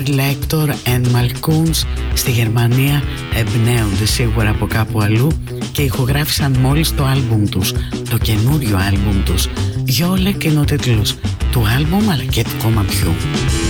Carl Lector and Malkunz στη Γερμανία εμπνέονται σίγουρα από κάπου αλλού και ηχογράφησαν μόλις το άλμπουμ τους, το καινούριο άλμπουμ τους. Γιόλεκ είναι ο τίτλος του άλμπουμ αλλά και του κομματιού.